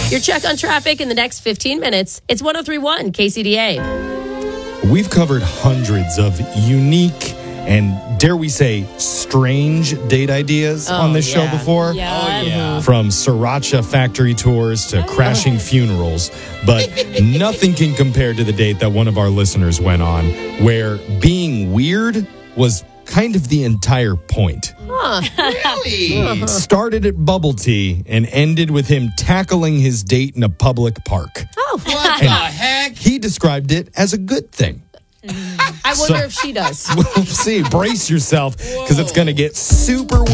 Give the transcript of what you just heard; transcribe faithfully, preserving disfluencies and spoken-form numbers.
Your check on traffic in the next fifteen minutes. It's one oh three point one K C D A. We've covered hundreds of unique and, dare we say, strange date ideas Oh, on this yeah. show before. Yeah. Oh, yeah. From sriracha factory tours to crashing funerals. But nothing can compare to the date that one of our listeners went on, where being weird was kind of the entire point. Really? Started at bubble tea and ended with him tackling his date in a public park. Oh, What the heck? He described it as a good thing. I wonder So- if she does. We'll see. Brace yourself, because it's going to get super weird.